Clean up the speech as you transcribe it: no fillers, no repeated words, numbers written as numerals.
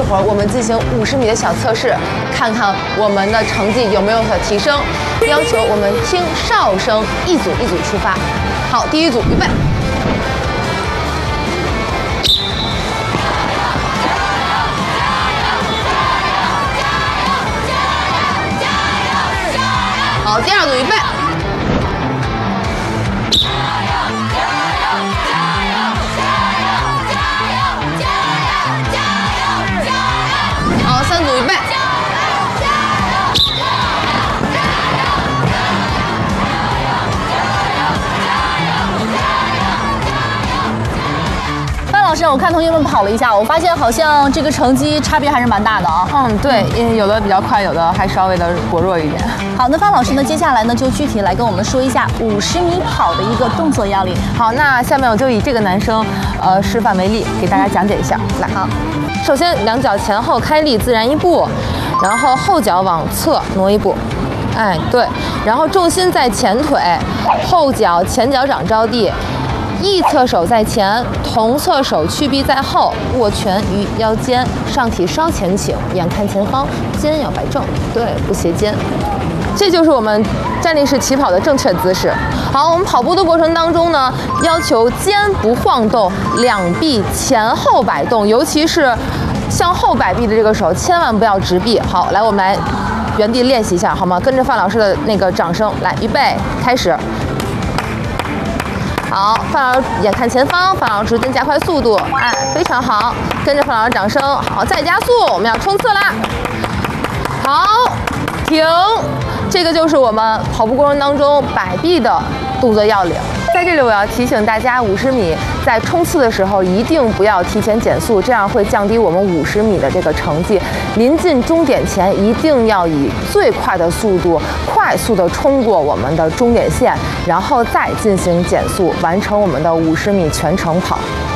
会儿我们进行50米的小测试，看看我们的成绩有没有所提升。要求我们听哨声，一组一组出发。好，第一组预备。 好，第二组预备。好，3组预备。 老师，我看同学们跑了一下，我发现好像这个成绩差别还是蛮大的啊。 对，有的比较快，有的还稍微的薄弱一点。 好，那方老师呢，接下来呢就具体来跟我们说一下50米跑的一个动作要领。 好，那下面我就以这个男生示范为例，给大家讲解一下。来，好，首先两脚前后开立，自然一步，然后后脚往侧挪一步。 哎，对，然后重心在前腿，后脚前脚掌着地，一侧手在前，同侧手屈臂在后，握拳于腰间，上体稍前倾，眼看前方，肩要摆正，对，不斜肩。这就是我们站立式起跑的正确姿势。好，我们跑步的过程当中呢，要求肩不晃动，两臂前后摆动，尤其是向后摆臂的这个手，千万不要直臂。好，来，我们来。 原地练习一下好吗？跟着范老师的那个掌声来，预备，开始。好，范老师眼看前方，范老师跟加快速度，哎，非常好，跟着范老师掌声，好，再加速，我们要冲刺啦！好，停，这个就是我们跑步过程当中摆臂的动作要领。 在这里，我要提醒大家，50米在冲刺的时候一定不要提前减速，这样会降低我们50米的这个成绩。临近终点前，一定要以最快的速度，快速的冲过我们的终点线，然后再进行减速，完成我们的50米全程跑。